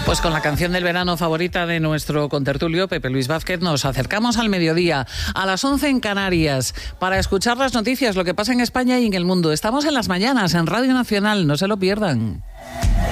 Pues con la canción del verano favorita de nuestro contertulio, Pepe Luis Vázquez, nos acercamos al mediodía, a las 11 en Canarias, para escuchar las noticias, lo que pasa en España y en el mundo. Estamos en las mañanas, en Radio Nacional, no se lo pierdan.